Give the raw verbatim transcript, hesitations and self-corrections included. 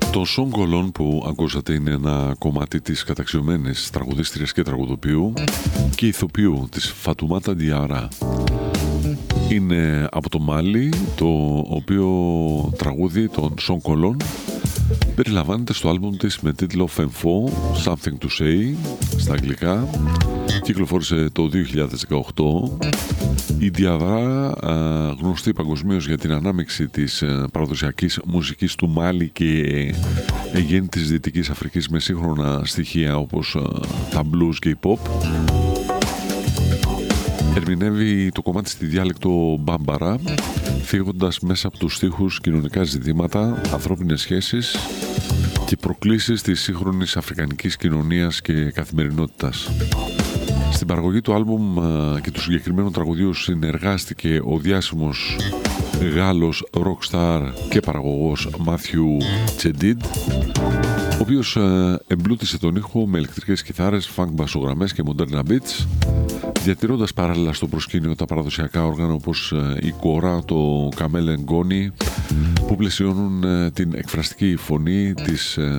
Το Song Alone που ακούσατε είναι ένα κομμάτι της καταξιωμένης τραγουδίστριας και τραγουδοποιού και ηθοποιού της Φατουμάτα Διάρα. Είναι από το Μάλι, το οποίο τραγούδι, τον Song Alone, περιλαμβάνεται στο άλμπουμ της με τίτλο Fenfo, Something to Say, στα αγγλικά. Κυκλοφόρησε το δύο χιλιάδες δεκαοκτώ. Η Διαδρά, γνωστή παγκοσμίως για την ανάμειξη της παραδοσιακής μουσικής του Μάλι και εγγένει της Δυτικής Αφρικής με σύγχρονα στοιχεία όπως τα blues και η pop, ερμηνεύει το κομμάτι στη διάλεκτο Μπάμπαρα, φύγοντας μέσα από τους στίχους κοινωνικά ζητήματα, ανθρώπινες σχέσεις και προκλήσεις της σύγχρονης αφρικανικής κοινωνίας και καθημερινότητας. Στην παραγωγή του άλμπουμ και του συγκεκριμένου τραγουδίου συνεργάστηκε ο διάσημος Γάλλος rockstar και παραγωγός Μάθιου Τσεντίντ, ο οποίος εμπλούτησε τον ήχο με ηλεκτρικές κιθάρες, funk μπασογραμμές και μοντέρνα beats, διατηρώντας παράλληλα στο προσκήνιο τα παραδοσιακά όργανα όπως η κόρα, το καμέλ εγκόνι, που πλαισιώνουν την εκφραστική φωνή της